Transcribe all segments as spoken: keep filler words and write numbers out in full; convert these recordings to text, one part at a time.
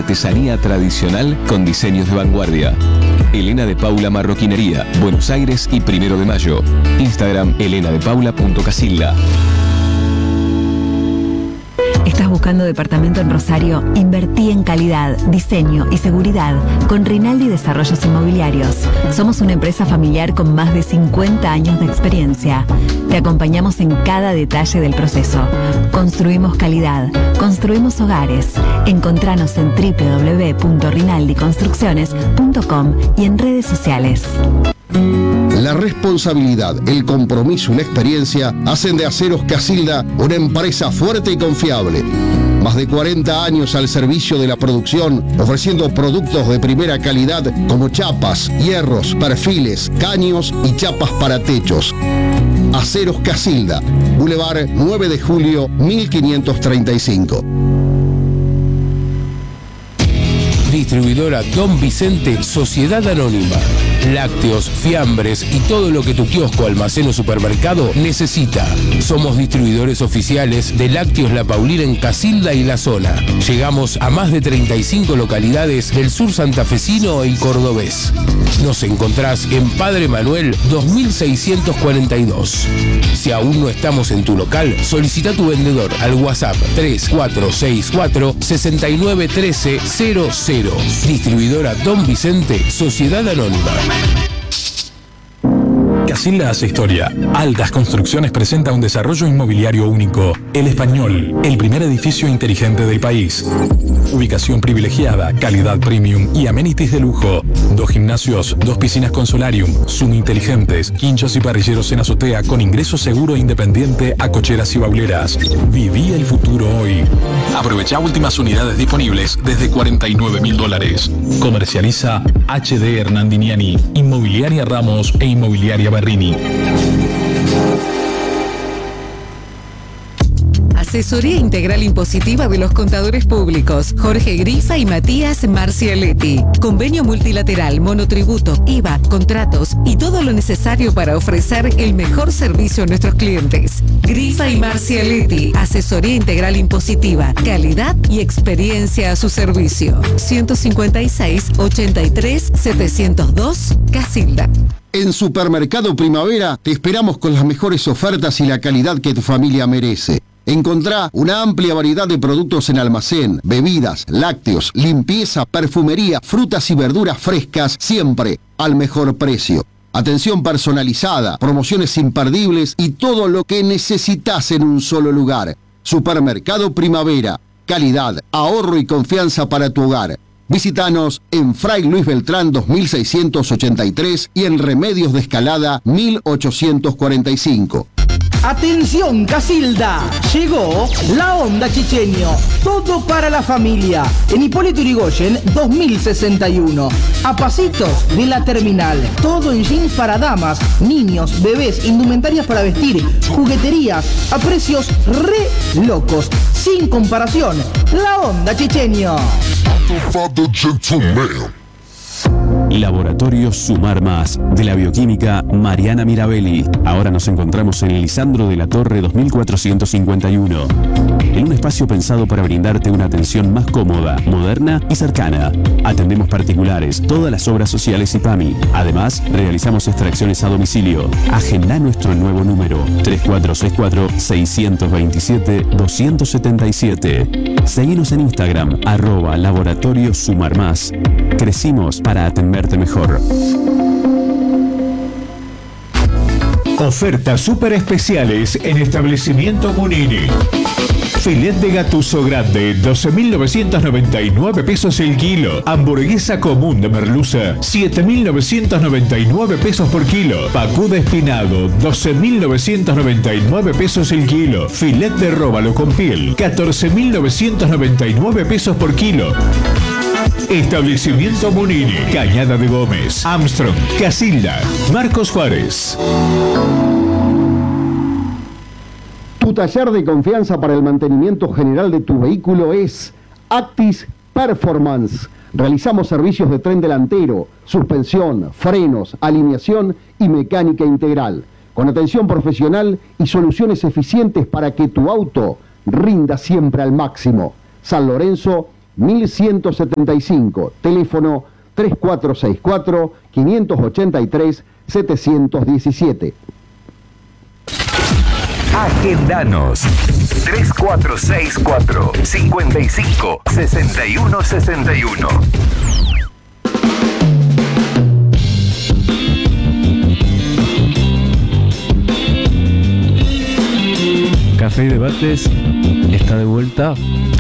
artesanía tradicional con diseños de vanguardia. Elena de Paula Marroquinería, Buenos Aires y Primero de Mayo. Instagram elena de paula punto casilda. ¿Estás buscando departamento en Rosario? Invertí en calidad, diseño y seguridad con Rinaldi Desarrollos Inmobiliarios. Somos una empresa familiar con más de cincuenta años de experiencia. Te acompañamos en cada detalle del proceso. Construimos calidad, construimos hogares. Encontranos en doble u doble u doble u punto rinaldi construcciones punto com y en redes sociales. La responsabilidad, el compromiso y la experiencia hacen de Aceros Casilda una empresa fuerte y confiable. Más de cuarenta años al servicio de la producción, ofreciendo productos de primera calidad como chapas, hierros, perfiles, caños y chapas para techos. Aceros Casilda, Boulevard nueve de julio, mil quinientos treinta y cinco. Distribuidora Don Vicente, Sociedad Anónima. Lácteos, fiambres y todo lo que tu kiosco, almacén o supermercado necesita. Somos distribuidores oficiales de Lácteos La Paulina en Casilda y la zona. Llegamos a más de treinta y cinco localidades del sur santafesino y cordobés. Nos encontrás en Padre Manuel dos mil seiscientos cuarenta y dos. Si aún no estamos en tu local, solicita tu vendedor al WhatsApp tres cuatro seis cuatro, seis nueve uno tres cero cero. Distribuidora Don Vicente, Sociedad Anónima. Casilda hace historia. Altas Construcciones presenta un desarrollo inmobiliario único. El Español, el primer edificio inteligente del país. Ubicación privilegiada, calidad premium y amenities de lujo. Dos gimnasios, dos piscinas con solarium, Zoom inteligentes, quinchos y parrilleros en azotea con ingreso seguro e independiente a cocheras y bauleras. Viví el futuro hoy. Aprovecha últimas unidades disponibles desde cuarenta y nueve mil dólares. Comercializa H D Hernandiniani, Inmobiliaria Ramos e Inmobiliaria Barrini. Asesoría Integral Impositiva de los Contadores Públicos, Jorge Grifa y Matías Marcialetti. Convenio multilateral, monotributo, I V A, contratos y todo lo necesario para ofrecer el mejor servicio a nuestros clientes. Grifa y Marcialetti, Asesoría Integral Impositiva, calidad y experiencia a su servicio. ciento cincuenta y seis, ochenta y tres, setecientos dos, Casilda. En Supermercado Primavera te esperamos con las mejores ofertas y la calidad que tu familia merece. Encontrá una amplia variedad de productos en almacén, bebidas, lácteos, limpieza, perfumería, frutas y verduras frescas, siempre al mejor precio. Atención personalizada, promociones imperdibles y todo lo que necesitas en un solo lugar. Supermercado Primavera, calidad, ahorro y confianza para tu hogar. Visítanos en Fray Luis Beltrán dos mil seiscientos ochenta y tres y en Remedios de Escalada mil ochocientos cuarenta y cinco. Atención Casilda, llegó la Onda Chicheño, todo para la familia, en Hipólito Yrigoyen dos mil sesenta y uno, a pasitos de la terminal, todo en jeans para damas, niños, bebés, indumentarias para vestir, jugueterías, a precios re locos, sin comparación, la Onda Chicheño. Laboratorio Sumar Más, de la bioquímica Mariana Mirabelli. Ahora nos encontramos en Lisandro de la Torre dos mil cuatrocientos cincuenta y uno. En un espacio pensado para brindarte una atención más cómoda, moderna y cercana. Atendemos particulares, todas las obras sociales y PAMI. Además, realizamos extracciones a domicilio. Agenda nuestro nuevo número tres cuatro seis cuatro, seis dos siete, dos siete siete. Seguinos en Instagram, arroba Laboratorio Sumar Más. Crecimos para atenderte mejor. Ofertas súper especiales en Establecimiento Munini. Filet de gatuso grande, doce mil novecientos noventa y nueve pesos el kilo. Hamburguesa común de merluza, siete mil novecientos noventa y nueve pesos por kilo. Pacú de espinado, doce mil novecientos noventa y nueve pesos el kilo. Filet de róbalo con piel, catorce mil novecientos noventa y nueve pesos por kilo. Establecimiento Munini, Cañada de Gómez, Armstrong, Casilda, Marcos Juárez. Tu taller de confianza para el mantenimiento general de tu vehículo es Actis Performance. Realizamos servicios de tren delantero, suspensión, frenos, alineación y mecánica integral, con atención profesional y soluciones eficientes para que tu auto rinda siempre al máximo. San Lorenzo mil ciento setenta y cinco, teléfono tres cuatro seis cuatro, cinco ocho tres, siete uno siete. Agendanos tres cuatro seis cuatro, cinco cinco, seis uno seis uno. Café y Debates está de vuelta.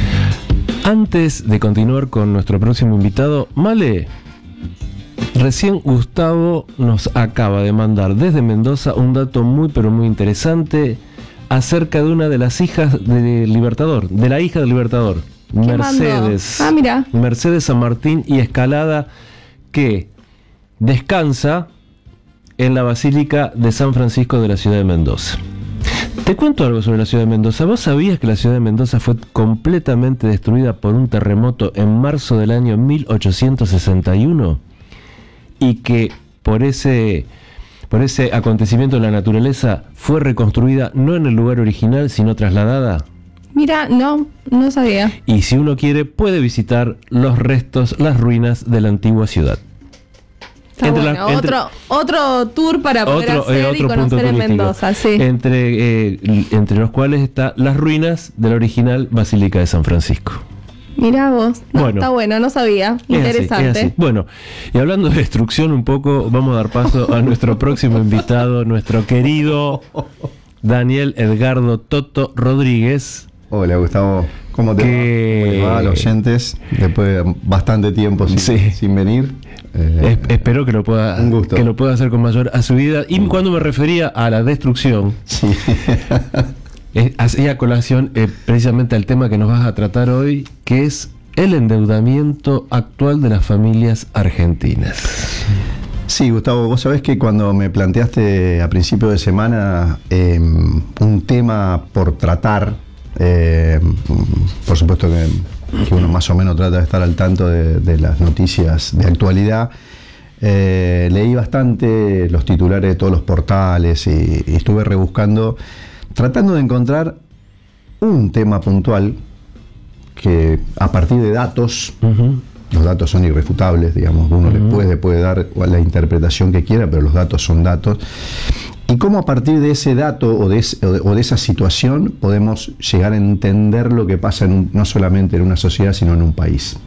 Antes de continuar con nuestro próximo invitado, Male, recién Gustavo nos acaba de mandar desde Mendoza un dato muy pero muy interesante acerca de una de las hijas de Libertador, de la hija del Libertador, Mercedes. Ah, mira. Mercedes San Martín y Escalada, que descansa en la Basílica de San Francisco de la ciudad de Mendoza. Te cuento algo sobre la ciudad de Mendoza. ¿Vos sabías que la ciudad de Mendoza fue completamente destruida por un terremoto en marzo del año mil ochocientos sesenta y uno? Y que por ese, por ese acontecimiento de la naturaleza fue reconstruida no en el lugar original, sino trasladada. Mira, no, no sabía. Y si uno quiere, puede visitar los restos, las ruinas de la antigua ciudad. Está Entre bueno, la- entre- otro, otro tour para poder Otro, hacer eh, y otro punto conocer en turístico. Mendoza, sí. Entre, eh, entre los cuales están las ruinas de la original Basílica de San Francisco. Mirá vos, no, Bueno. está bueno, no sabía. Es así, Interesante. es así. Bueno, y hablando de destrucción un poco, vamos a dar paso a nuestro próximo invitado, nuestro querido Daniel Edgardo Toto Rodríguez. Hola Gustavo, ¿cómo te que... va? ¿Cómo les va a los oyentes? Después de bastante tiempo sin, Sí. sin venir. Eh, Es- espero que lo pueda un gusto. que lo pueda hacer con mayor asiduidad. Y cuando me refería a la destrucción, sí. eh, hacía colación eh, precisamente al tema que nos vas a tratar hoy, que es el endeudamiento actual de las familias argentinas. Sí, Gustavo, vos sabés que cuando me planteaste a principio de semana eh, un tema por tratar, eh, por supuesto que, que uno más o menos trata de estar al tanto de, de las noticias de actualidad, eh, leí bastante los titulares de todos los portales y, y estuve rebuscando, tratando de encontrar un tema puntual que a partir de datos, Uh-huh. los datos son irrefutables, digamos, uno le puede, puede dar la interpretación que quiera, pero los datos son datos. Y cómo a partir de ese dato o de, ese- o de, o de esa situación podemos llegar a entender lo que pasa en un- no solamente en una sociedad, sino en un país.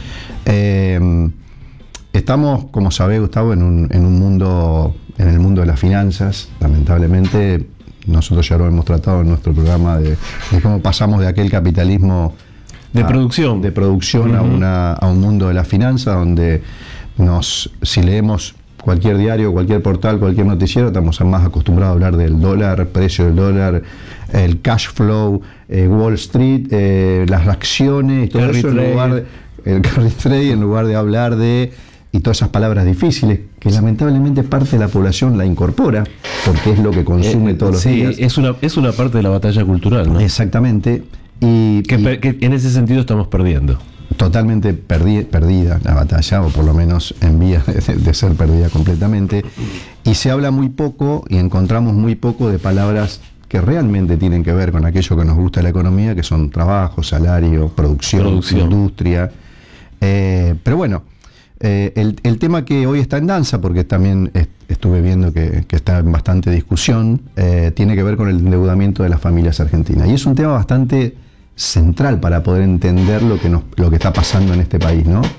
Eh, estamos, como sabés, Gustavo, en un, en un mundo, en el mundo de las finanzas, lamentablemente. Nosotros ya lo hemos tratado en nuestro programa de, de cómo pasamos de aquel capitalismo De a- producción. de producción a, Ujú. una, a un mundo de la finanza donde nos, si leemos cualquier diario, cualquier portal, cualquier noticiero, estamos más acostumbrados a hablar del dólar, precio del dólar, el cash flow, eh, Wall Street, eh, las acciones, y todo Carry eso en trade. lugar de, el carry trade, en lugar de hablar de, y todas esas palabras difíciles que lamentablemente parte de la población la incorpora porque es lo que consume Eh, todos los sí, días. es una, es una parte de la batalla cultural, ¿no? Exactamente. Y, Que, y- per- que en ese sentido estamos perdiendo. totalmente perdi- perdida la batalla, o por lo menos en vías de, de ser perdida completamente. Y se habla muy poco y encontramos muy poco de palabras que realmente tienen que ver con aquello que nos gusta de la economía, que son trabajo, salario, producción, Producción. industria. Eh, pero bueno, eh, el, el tema que hoy está en danza, porque también est- estuve viendo que, que está en bastante discusión, eh, tiene que ver con el endeudamiento de las familias argentinas. Y es un tema bastante central para poder entender lo que, nos, lo que está pasando en este país, ¿no?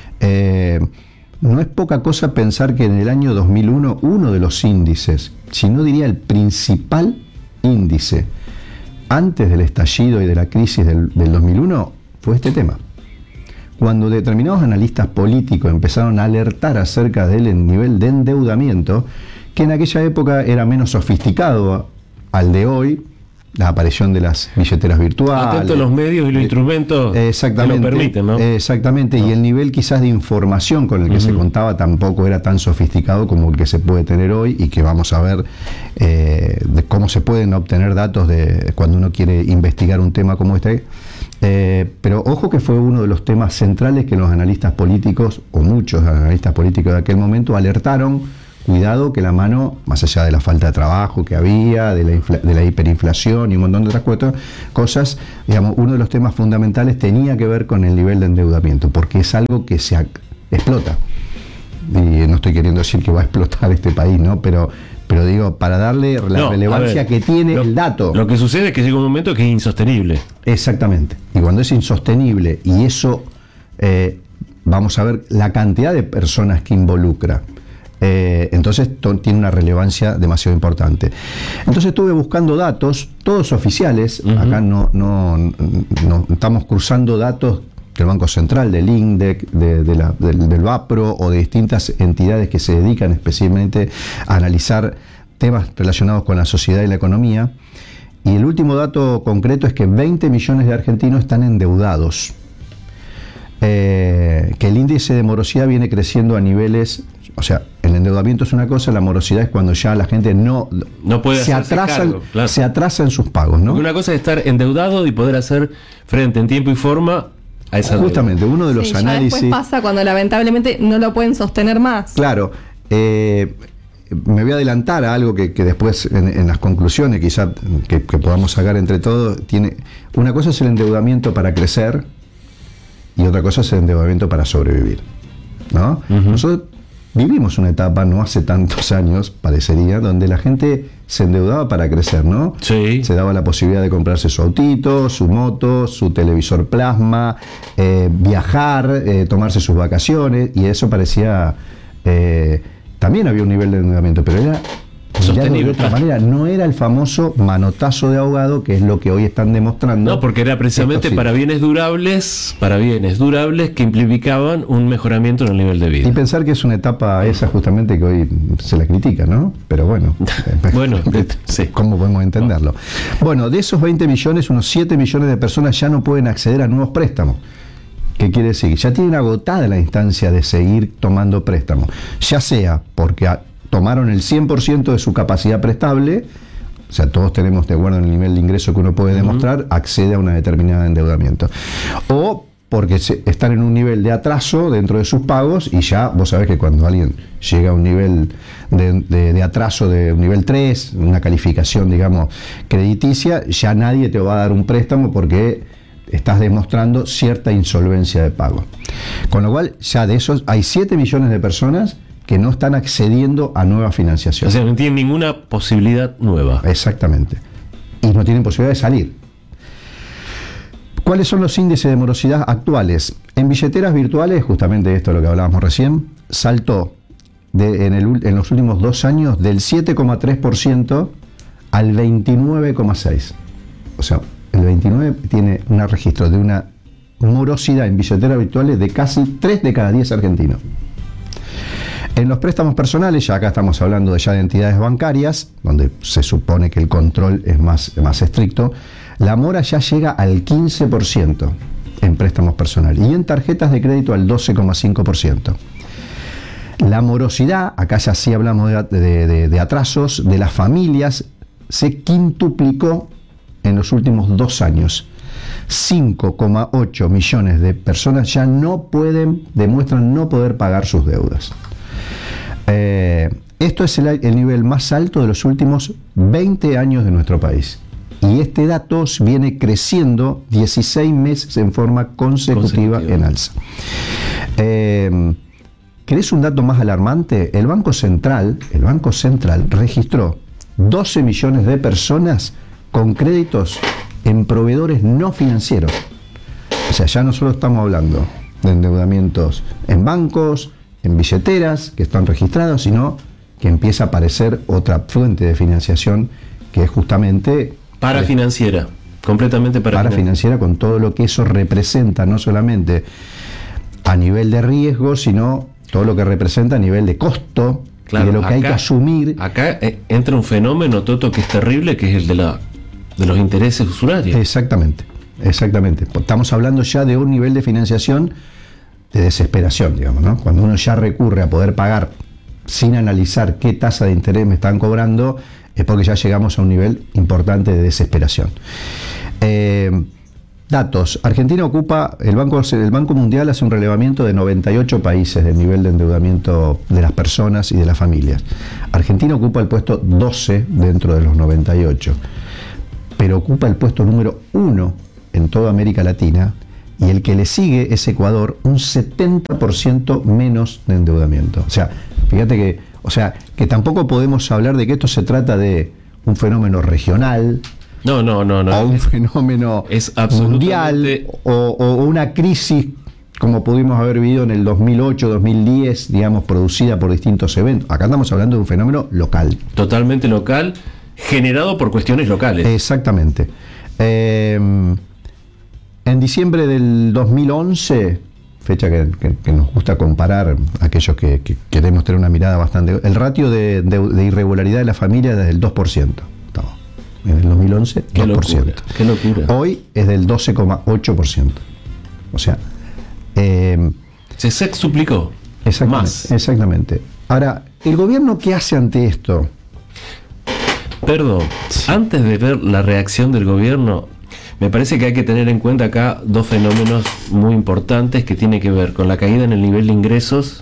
Eh, no es poca cosa pensar que en el año dos mil uno uno de los índices, si no diría el principal índice, antes del estallido y de la crisis del, del dos mil uno, fue este tema. Cuando determinados analistas políticos empezaron a alertar acerca del nivel de endeudamiento, que en aquella época era menos sofisticado al de hoy, la aparición de las billeteras virtuales. Atento a los medios y los eh, instrumentos exactamente, que lo permiten, ¿no? Exactamente, y el nivel quizás de información con el que se contaba tampoco era tan sofisticado como el que se puede tener hoy, y que vamos a ver eh, de cómo se pueden obtener datos de cuando uno quiere investigar un tema como este. Eh, pero ojo que fue uno de los temas centrales que los analistas políticos, o muchos analistas políticos de aquel momento, alertaron cuidado que la mano, más allá de la falta de trabajo que había, de la, infla, de la hiperinflación y un montón de otras cuatro cosas, digamos, uno de los temas fundamentales tenía que ver con el nivel de endeudamiento, porque es algo que se explota. Y no estoy queriendo decir que va a explotar este país, ¿no? Pero, pero digo, para darle la No, relevancia ver, que tiene lo, el dato. Lo que sucede es que llega un momento que es insostenible. Exactamente. Y cuando es insostenible, y eso, eh, vamos a ver la cantidad de personas que involucra. Eh, entonces to, tiene una relevancia demasiado importante. Entonces estuve buscando datos, todos oficiales, uh-huh. acá no, no, no estamos cruzando datos del Banco Central, del INDEC, de, de la, del, del VAPRO o de distintas entidades que se dedican especialmente a analizar temas relacionados con la sociedad y la economía. Y el último dato concreto es que veinte millones de argentinos están endeudados. Eh, que el índice de morosidad viene creciendo a niveles, o sea, el endeudamiento es una cosa, la morosidad es cuando ya la gente no, no puede se atrasa, cargo, claro. se atrasa en sus pagos, ¿no? Porque una cosa es estar endeudado y poder hacer frente en tiempo y forma a esa justamente deuda. Uno de los sí, análisis. Ya después pasa cuando lamentablemente no lo pueden sostener más. Claro. Eh, me voy a adelantar a algo que, que después en, en las conclusiones quizá que, que podamos sacar entre todos. Tiene, una cosa es el endeudamiento para crecer y otra cosa es el endeudamiento para sobrevivir, ¿no? Uh-huh. Nosotros vivimos una etapa no hace tantos años, parecería, donde la gente se endeudaba para crecer, ¿no? Sí. Se daba la posibilidad de comprarse su autito, su moto, su televisor plasma, eh, viajar, eh, tomarse sus vacaciones, y eso parecía... Eh, también había un nivel de endeudamiento, pero era... Sostenible, de otra manera, no era el famoso manotazo de ahogado, que es lo que hoy están demostrando. No, porque era precisamente para bienes durables, para bienes durables que implicaban un mejoramiento en el nivel de vida. Y pensar que es una etapa esa justamente que hoy se la critica, ¿no? Pero bueno, bueno, sí. ¿Cómo podemos entenderlo? Bueno, de esos veinte millones, unos siete millones de personas ya no pueden acceder a nuevos préstamos. ¿Qué quiere decir? Ya tienen agotada la instancia de seguir tomando préstamos, ya sea porque a, tomaron el cien por ciento de su capacidad prestable, o sea, todos tenemos, de acuerdo en el nivel de ingreso que uno puede demostrar, uh-huh. accede a una determinada endeudamiento. O porque se, están en un nivel de atraso dentro de sus pagos, y ya vos sabés que cuando alguien llega a un nivel de, de, de atraso de un nivel tres, una calificación, digamos, crediticia, ya nadie te va a dar un préstamo porque estás demostrando cierta insolvencia de pago. Con lo cual, ya de esos hay siete millones de personas que no están accediendo a nueva financiación. O sea, no tienen ninguna posibilidad nueva. Exactamente. Y no tienen posibilidad de salir. ¿Cuáles son los índices de morosidad actuales? En billeteras virtuales, justamente esto es lo que hablábamos recién, saltó de, en, el, en los últimos dos años del siete coma tres por ciento al veintinueve coma seis por ciento. O sea, el veintinueve por ciento tiene un registro de una morosidad en billeteras virtuales de casi tres de cada diez argentinos. En los préstamos personales, ya acá estamos hablando de ya de entidades bancarias, donde se supone que el control es más, más estricto, la mora ya llega al quince por ciento en préstamos personales y en tarjetas de crédito al doce coma cinco por ciento. La morosidad, acá ya sí hablamos de, de, de, de atrasos, de las familias, se quintuplicó en los últimos dos años. cinco coma ocho millones de personas ya no pueden, demuestran no poder pagar sus deudas. Eh, esto es el, el nivel más alto de los últimos veinte años de nuestro país. Y este dato viene creciendo dieciséis meses en forma consecutiva, consecutiva. en alza. Eh, ¿Querés un dato más alarmante? El Banco Central, el Banco Central registró doce millones de personas con créditos en proveedores no financieros. O sea, ya no solo estamos hablando de endeudamientos en bancos, en billeteras que están registrados, sino que empieza a aparecer otra fuente de financiación que es justamente parafinanciera, completamente parafinanciera, parafinanciera con todo lo que eso representa, no solamente a nivel de riesgo, sino todo lo que representa a nivel de costo, claro, y de lo que acá hay que asumir. Acá entra un fenómeno, Toto, que es terrible, que es el de la de los intereses usurarios. Exactamente, exactamente. Estamos hablando ya de un nivel de financiación de desesperación, digamos, ¿no? Cuando uno ya recurre a poder pagar sin analizar qué tasa de interés me están cobrando, es porque ya llegamos a un nivel importante de desesperación. Eh, datos. Argentina ocupa, el Banco, el Banco Mundial hace un relevamiento de noventa y ocho países del nivel de endeudamiento de las personas y de las familias. Argentina ocupa el puesto doce dentro de los noventa y ocho, pero ocupa el puesto número uno en toda América Latina, y el que le sigue es Ecuador, un setenta por ciento menos de endeudamiento. O sea, fíjate que, o sea, que tampoco podemos hablar de que esto se trata de un fenómeno regional, no, no, no, no, o un fenómeno es mundial, o, o una crisis como pudimos haber vivido en el dos mil ocho, dos mil diez, digamos, producida por distintos eventos. Acá estamos hablando de un fenómeno local. Totalmente local, generado por cuestiones locales. Exactamente. Eh, en diciembre del dos mil once, fecha que, que, que nos gusta comparar a aquellos que, que queremos tener una mirada bastante... El ratio de, de, de irregularidad de la familia es del dos por ciento. Estamos en el dos mil once, qué dos por ciento. Locura, qué locura. Hoy es del doce coma ocho por ciento. O sea... Eh, se sextuplicó. Exactamente, más. Exactamente. Ahora, ¿el gobierno qué hace ante esto? Perdón, sí. Antes de ver la reacción del gobierno, me parece que hay que tener en cuenta acá dos fenómenos muy importantes que tienen que ver con la caída en el nivel de ingresos.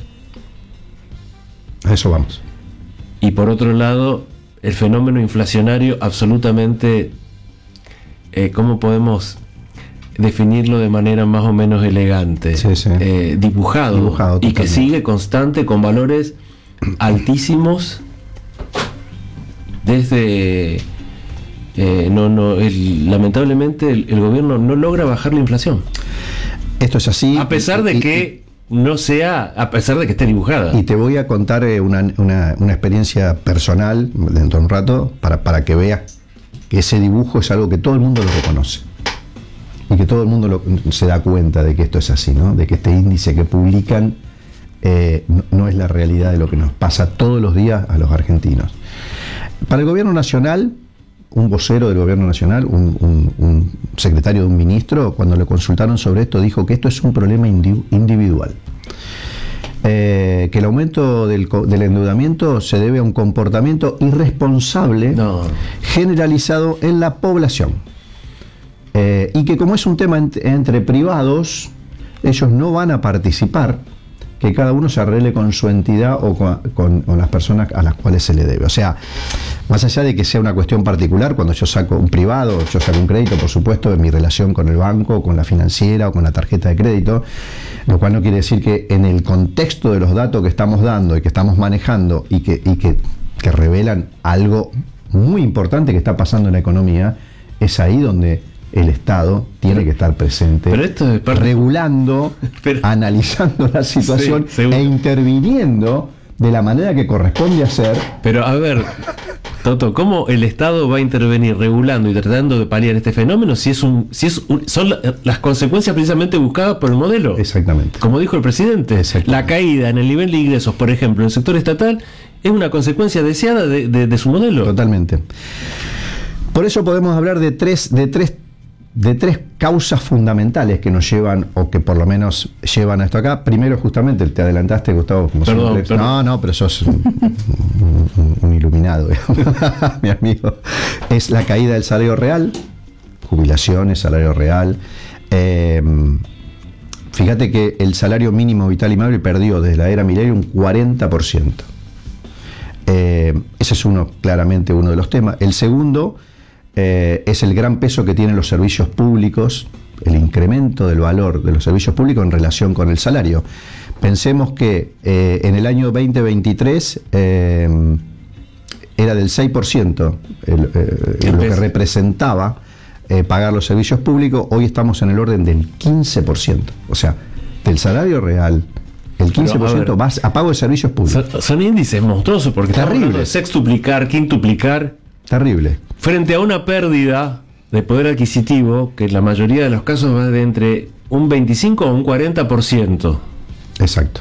A eso vamos. Y por otro lado, el fenómeno inflacionario absolutamente, eh, ¿cómo podemos definirlo de manera más o menos elegante? Sí, sí. Eh, dibujado, dibujado y que sigue constante con valores altísimos desde... Eh, no, no, el, lamentablemente el, el gobierno no logra bajar la inflación. Esto es así. A pesar de y, que y, no sea, a pesar de que esté dibujada. Y te voy a contar eh, una, una, una experiencia personal dentro de un rato para, para que veas que ese dibujo es algo que todo el mundo lo reconoce. Y que todo el mundo lo, se da cuenta de que esto es así, ¿no? De que este índice que publican eh, no, no es la realidad de lo que nos pasa todos los días a los argentinos. Para el gobierno nacional, un vocero del gobierno nacional, un, un, un secretario de un ministro, cuando le consultaron sobre esto, dijo que esto es un problema individual. Eh, que el aumento del, del endeudamiento se debe a un comportamiento irresponsable no. generalizado en la población. Eh, y que como es un tema ent entre privados, ellos no van a participar, que cada uno se arregle con su entidad o con, con, con las personas a las cuales se le debe. O sea, más allá de que sea una cuestión particular, cuando yo saco un privado, yo saco un crédito, por supuesto, en mi relación con el banco, con la financiera o con la tarjeta de crédito, lo cual no quiere decir que en el contexto de los datos que estamos dando y que estamos manejando y que, y que, que revelan algo muy importante que está pasando en la economía, es ahí donde el Estado tiene pero, que estar presente, pero esto es parte... regulando, pero... analizando la situación sí, e interviniendo de la manera que corresponde hacer. Pero a ver, Toto, ¿cómo el Estado va a intervenir regulando y tratando de paliar este fenómeno si es un, si es un, son las consecuencias precisamente buscadas por el modelo? Exactamente. Como dijo el presidente, la caída en el nivel de ingresos, por ejemplo, en el sector estatal, es una consecuencia deseada de, de, de su modelo. Totalmente. Por eso podemos hablar de tres, de tres de tres causas fundamentales que nos llevan, o que por lo menos llevan a esto acá. Primero, justamente, te adelantaste, Gustavo, como perdón, siempre. No, no, pero sos un, un, un iluminado, mi amigo. Es la caída del salario real, jubilaciones, salario real. Eh, fíjate que el salario mínimo vital y móvil perdió desde la era Milei un cuarenta por ciento. Eh, ese es uno, claramente uno de los temas. El segundo... Eh, es el gran peso que tienen los servicios públicos, el incremento del valor de los servicios públicos en relación con el salario. Pensemos que eh, en el año veinte veintitrés eh, era del seis por ciento el, eh, lo que representaba eh, pagar los servicios públicos. Hoy estamos en el orden del quince por ciento. O sea, del salario real, el quince por ciento va a pago de servicios públicos. Son, son índices monstruosos porque terrible. Estamos hablando de sextuplicar, quintuplicar. Terrible. Frente a una pérdida de poder adquisitivo que en la mayoría de los casos va de entre un veinticinco a un cuarenta por ciento. Exacto.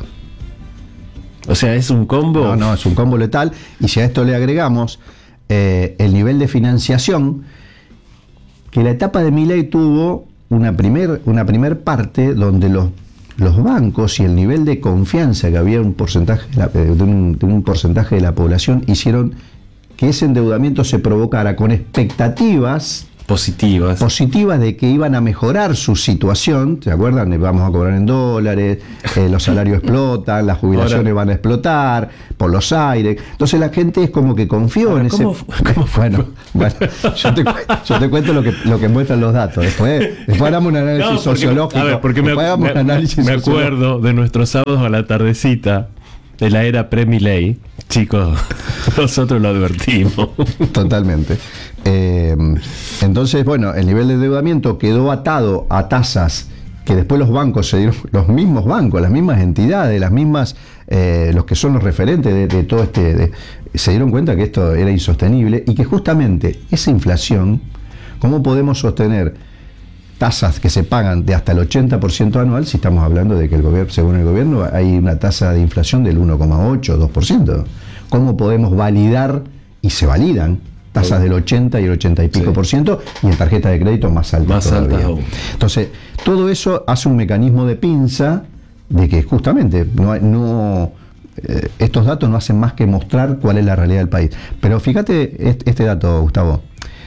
O sea, es un combo. No, no, es un combo letal. Y si a esto le agregamos eh, el nivel de financiación, que la etapa de Milei tuvo una primer, una primer parte donde los, los bancos y el nivel de confianza que había un porcentaje de, la, de, un, de un porcentaje de la población hicieron que ese endeudamiento se provocara con expectativas positivas. Positivas de que iban a mejorar su situación, ¿se acuerdan? Vamos a cobrar en dólares, eh, los salarios explotan, las jubilaciones Ahora, van a explotar por los aires. Entonces la gente es como que confió Ahora, en ese... ¿cómo, cómo bueno, bueno yo, te, yo te cuento lo que, lo que muestran los datos. Después, después hagamos un análisis no, porque, sociológico. A ver, porque me, me, un análisis me acuerdo de nuestros sábados a la tardecita de la era pre-Milei. Chicos, nosotros lo advertimos. Totalmente. Eh, entonces, bueno, el nivel de endeudamiento quedó atado a tasas que después los bancos se dieron, los mismos bancos, las mismas entidades, las mismas, eh, los que son los referentes de, de todo este, de, se dieron cuenta que esto era insostenible y que justamente esa inflación, ¿cómo podemos sostener tasas que se pagan de hasta el ochenta por ciento anual si estamos hablando de que el gobierno, según el gobierno hay una tasa de inflación del uno coma ocho, dos por ciento? ¿Cómo podemos validar, y se validan, tasas del ochenta y el ochenta y pico sí. por ciento, y en tarjeta de crédito más altas más todavía? Alta aún. Entonces, todo eso hace un mecanismo de pinza de que justamente no, no eh, estos datos no hacen más que mostrar cuál es la realidad del país. Pero fíjate este, este dato, Gustavo.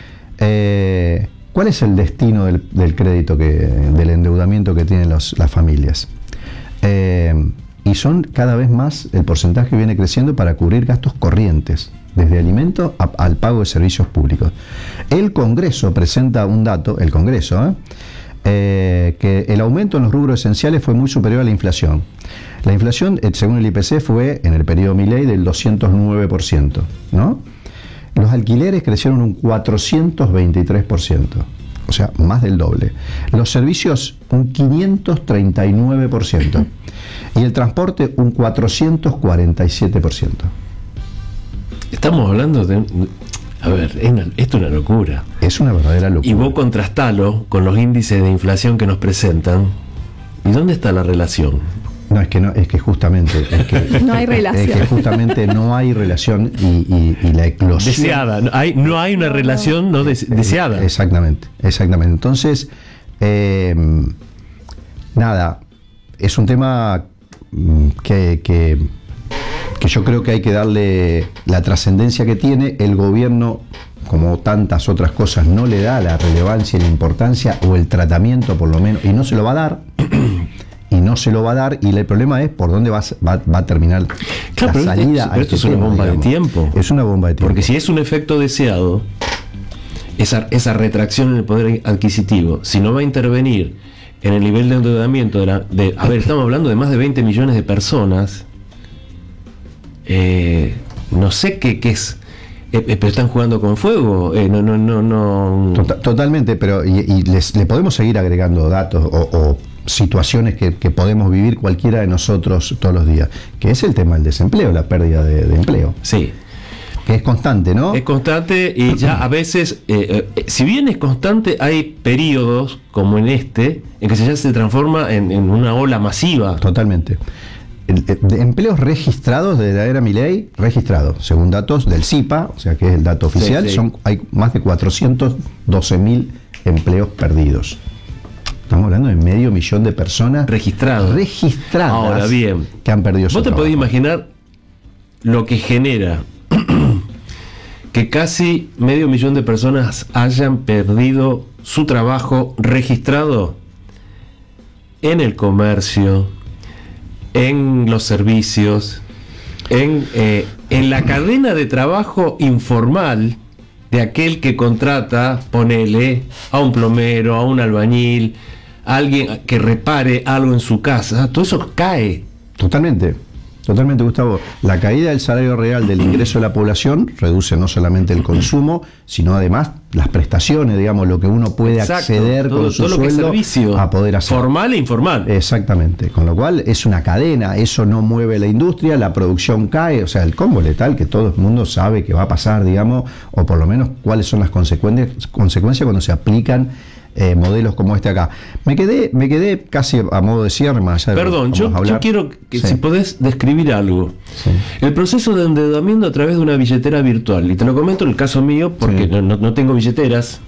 Eh, ¿Cuál es el destino del, del crédito, que, del endeudamiento que tienen los, las familias? Eh, y son cada vez más, el porcentaje viene creciendo para cubrir gastos corrientes, desde alimentos a, al pago de servicios públicos. El Congreso presenta un dato, el Congreso, ¿eh? Eh, que el aumento en los rubros esenciales fue muy superior a la inflación. La inflación, según el I P C, fue en el periodo Milei del doscientos nueve por ciento, ¿no? Los alquileres crecieron un cuatrocientos veintitrés por ciento, o sea, más del doble. Los servicios un quinientos treinta y nueve por ciento y el transporte un cuatrocientos cuarenta y siete por ciento. Estamos hablando de... A ver, es una, esto es una locura. Es una verdadera locura. Y vos contrastalo con los índices de inflación que nos presentan. ¿Y dónde está la relación? No, es que no, es que justamente es que, no hay relación. Es que justamente no hay relación y, y, y la eclosión deseada. No hay, no hay una relación no des, deseada. Exactamente, exactamente. Entonces, eh, nada, es un tema que, que, que yo creo que hay que darle la trascendencia que tiene. El gobierno, como tantas otras cosas, no le da la relevancia y la importancia o el tratamiento, por lo menos, y no se lo va a dar. Y no se lo va a dar, y el problema es por dónde va, va, va a terminar claro, la salida. Esto, a este esto es tema, una bomba digamos. de tiempo. Es una bomba de tiempo. Porque si es un efecto deseado, esa, esa retracción en el poder adquisitivo, si no va a intervenir en el nivel de endeudamiento de, la, de a ver, estamos hablando de más de veinte millones de personas, eh, no sé qué, qué es. Eh, pero están jugando con fuego. Eh, no, no, no, no. Total, totalmente, pero y, y les, le podemos seguir agregando datos o, o situaciones que, que podemos vivir cualquiera de nosotros todos los días, que es el tema del desempleo, la pérdida de, de empleo. Sí. Que es constante, ¿no? Es constante y ya a veces, eh, eh, si bien es constante, hay periodos como en este, en que se ya se transforma en, en una ola masiva. Totalmente. De empleos registrados de la era Milei, registrados, según datos del C I P A, o sea que es el dato oficial, sí, sí. Son, hay más de cuatrocientos doce mil empleos perdidos. Estamos hablando de medio millón de personas registradas. registradas Ahora bien, que han perdido su ¿vos te trabajo? podés imaginar lo que genera que casi medio millón de personas hayan perdido su trabajo registrado en el comercio, en los servicios, en, eh, en la cadena de trabajo informal de aquel que contrata, ponele, a un plomero, a un albañil, a alguien que repare algo en su casa? Todo eso cae. Totalmente, totalmente, Gustavo. La caída del salario real del ingreso de la población reduce no solamente el consumo, sino además las prestaciones, digamos, lo que uno puede Exacto, acceder todo, con su todo sueldo lo que es servicio, a poder hacer. Formal e informal. Exactamente, con lo cual es una cadena, eso no mueve la industria, la producción cae, o sea, el combo letal que todo el mundo sabe que va a pasar, digamos, o por lo menos cuáles son las consecuencias, consecuencias cuando se aplican Eh, modelos como este acá. Me quedé, me quedé casi a modo de cierre, más allá de Perdón, yo, yo quiero que sí. si podés describir algo. Sí. El proceso de endeudamiento a través de una billetera virtual. Y te lo comento en el caso mío porque sí. no, no, no tengo billeteras.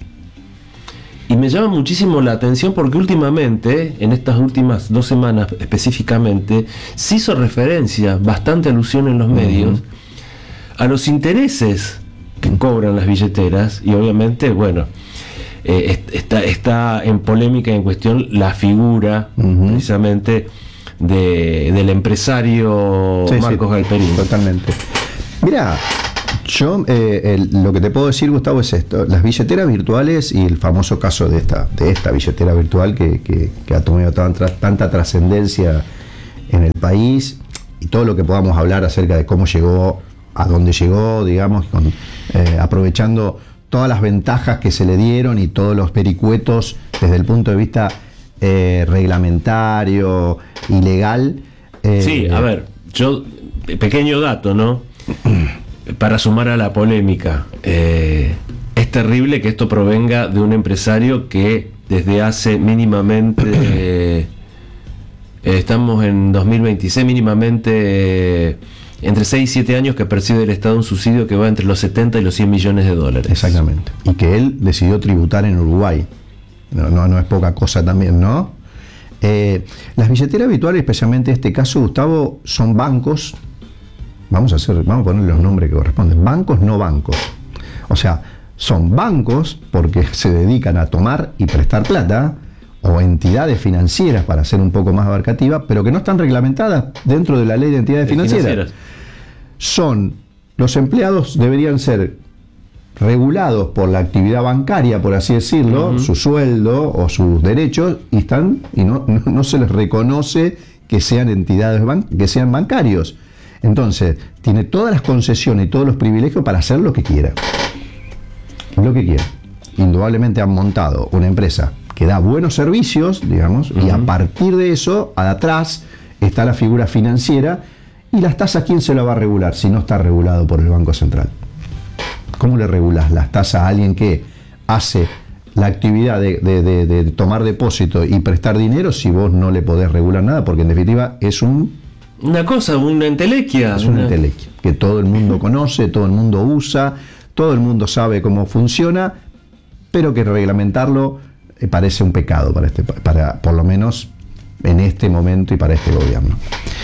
Y me llama muchísimo la atención porque últimamente, en estas últimas dos semanas específicamente, se hizo referencia, bastante alusión en los uh-huh. medios, a los intereses que cobran las billeteras. Y obviamente, bueno, eh, está, está en polémica y en cuestión la figura uh-huh. precisamente de, del empresario sí, Marcos sí, Galperín. Totalmente. Mirá, yo eh, el, lo que te puedo decir, Gustavo, es esto: las billeteras virtuales y el famoso caso de esta, de esta billetera virtual que, que, que ha tomado tanta, tanta trascendencia en el país, y todo lo que podamos hablar acerca de cómo llegó, a dónde llegó, digamos, con, eh, aprovechando todas las ventajas que se le dieron y todos los vericuetos desde el punto de vista eh, reglamentario y legal. Eh, sí, a ver, yo, pequeño dato, ¿no? Para sumar a la polémica, eh, es terrible que esto provenga de un empresario que desde hace mínimamente, eh, estamos en dos mil veintiséis, mínimamente eh, entre seis y siete años que percibe del Estado un subsidio que va entre los setenta y los cien millones de dólares. Exactamente. Y que él decidió tributar en Uruguay. No, no, no es poca cosa también, ¿no? Eh, las billeteras virtuales, especialmente en este caso, Gustavo, son bancos. Vamos a hacer, vamos a poner los nombres que corresponden. Bancos, no bancos. O sea, son bancos porque se dedican a tomar y prestar plata, o entidades financieras, para ser un poco más abarcativa, pero que no están reglamentadas dentro de la ley de entidades financieras. financieras. Son, los empleados deberían ser regulados por la actividad bancaria, por así decirlo, uh-huh. su sueldo o sus derechos, y están y no, no, no se les reconoce que sean entidades ban- que sean bancarios. Entonces, tiene todas las concesiones y todos los privilegios para hacer lo que quiera. Lo que quiera. Indudablemente han montado una empresa que da buenos servicios, digamos, uh-huh. y a partir de eso, atrás está la figura financiera, y las tasas, ¿quién se la va a regular si no está regulado por el Banco Central? ¿Cómo le regulas las tasas a alguien que hace la actividad de, de, de, de tomar depósito y prestar dinero si vos no le podés regular nada? Porque en definitiva es un... Una cosa, una entelequia. Es una, una entelequia que todo el mundo conoce, todo el mundo usa, todo el mundo sabe cómo funciona, pero que reglamentarlo eh, parece un pecado para este, para, por lo menos en este momento y para este gobierno.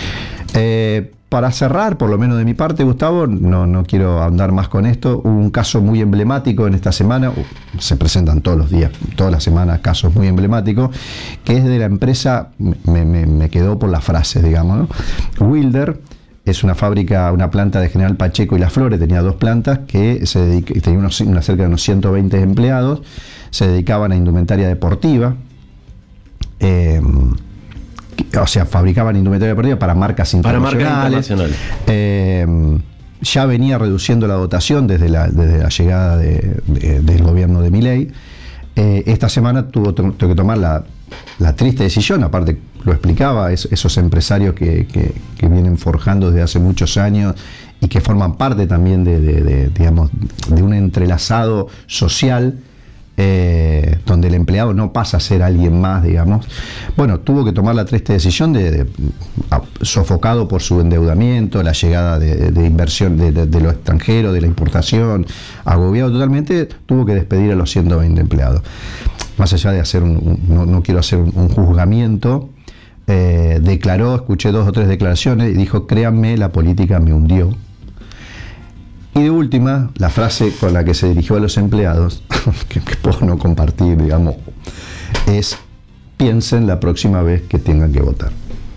Eh, para cerrar, por lo menos de mi parte, Gustavo, no, no quiero ahondar más con esto. Hubo un caso muy emblemático en esta semana, se presentan todos los días, todas las semanas, casos muy emblemáticos, que es de la empresa, me, me, me quedó por las frases, digamos, ¿no? Wilder es una fábrica, una planta de General Pacheco y Las Flores, tenía dos plantas que se dedica, tenía unos, una, cerca de unos ciento veinte empleados, se dedicaban a indumentaria deportiva, eh, o sea, fabricaban indumentaria deportiva para marcas internacionales. Para marcas internacionales. Eh, ya venía reduciendo la dotación desde la, desde la llegada de, de, del gobierno de Milei. Eh, esta semana tuvo, tuvo que tomar la, la triste decisión, aparte lo explicaba, es, esos empresarios que, que, que vienen forjando desde hace muchos años y que forman parte también de, de, de, digamos, de un entrelazado social, Eh, donde el empleado no pasa a ser alguien más, digamos. Bueno, tuvo que tomar la triste decisión de, de a, sofocado por su endeudamiento, la llegada de, de inversión de, de, de lo extranjero, de la importación, agobiado totalmente, tuvo que despedir a los ciento veinte empleados. Más allá de hacer un, un no, no quiero hacer un, un juzgamiento, eh, declaró, escuché dos o tres declaraciones y dijo: créanme, la política me hundió. Y de última, la frase con la que se dirigió a los empleados, que, que puedo no compartir, digamos, es: piensen la próxima vez que tengan que votar.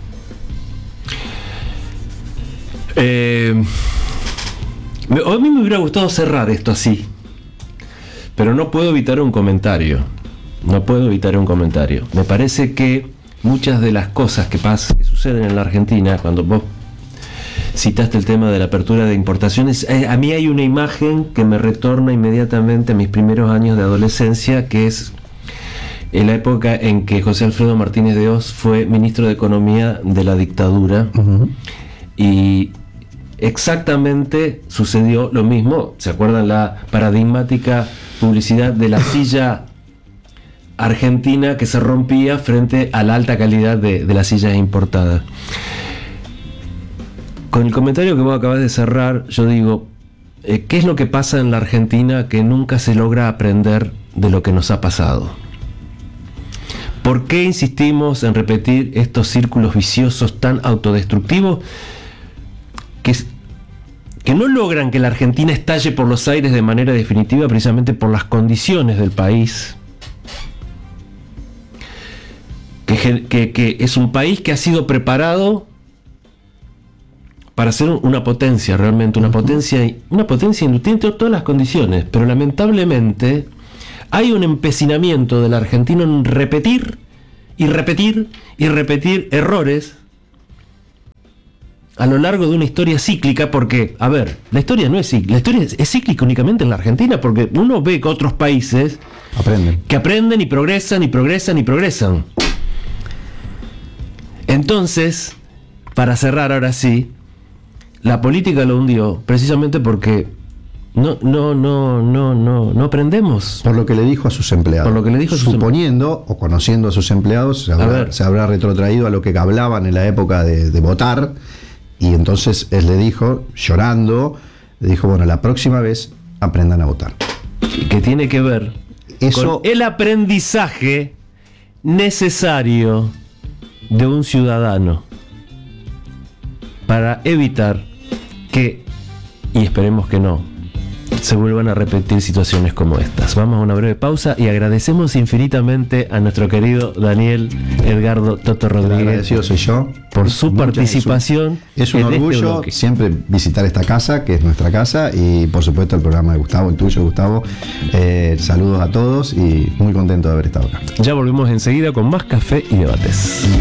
Eh, a mí me hubiera gustado cerrar esto así, pero no puedo evitar un comentario. No puedo evitar un comentario. Me parece que muchas de las cosas que pasan, que suceden en la Argentina, cuando vos citaste el tema de la apertura de importaciones, eh, a mí hay una imagen que me retorna inmediatamente a mis primeros años de adolescencia, que es en la época en que José Alfredo Martínez de Hoz fue ministro de Economía de la dictadura. Uh-huh. Y exactamente sucedió lo mismo. ¿Se acuerdan la paradigmática publicidad de la silla argentina que se rompía frente a la alta calidad de, de las sillas importadas? Con el comentario que vos acabas de cerrar, yo digo, eh, ¿qué es lo que pasa en la Argentina que nunca se logra aprender de lo que nos ha pasado? ¿Por qué insistimos en repetir estos círculos viciosos tan autodestructivos que, que no logran que la Argentina estalle por los aires de manera definitiva, precisamente por las condiciones del país, que, que, que es un país que ha sido preparado para ser una potencia, realmente, una potencia, una potencia industrial, tiene todas las condiciones, pero lamentablemente hay un empecinamiento del argentino en repetir y repetir y repetir errores a lo largo de una historia cíclica, porque, a ver, la historia no es cíclica, la historia es, es cíclica únicamente en la Argentina, porque uno ve que otros países aprenden. que aprenden y progresan y progresan y progresan. Entonces, para cerrar ahora sí, la política lo hundió precisamente porque no, no, no, no, no, no aprendemos. Por lo que le dijo a sus empleados. Por lo que le dijo a sus Suponiendo o conociendo a sus empleados, se habrá, se habrá retrotraído a lo que hablaban en la época de, de votar, y entonces él le dijo, llorando, le dijo, bueno, la próxima vez aprendan a votar. Que tiene que ver Eso, con el aprendizaje necesario de un ciudadano para evitar que, y esperemos que no, se vuelvan a repetir situaciones como estas. Vamos a una breve pausa y agradecemos infinitamente a nuestro querido Daniel Edgardo Toto Rodríguez. Agradecido soy yo por su Muchas, participación. Es un, es un orgullo este siempre visitar esta casa, que es nuestra casa, y por supuesto el programa de Gustavo, el tuyo, Gustavo. Eh, saludos a todos y muy contento de haber estado acá. Ya volvemos enseguida con más café y debates.